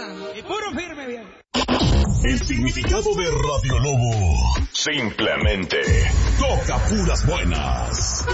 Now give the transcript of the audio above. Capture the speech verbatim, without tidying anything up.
buena y puro firme, bien. El significado de Radio Lobo. Simplemente toca puras buenas.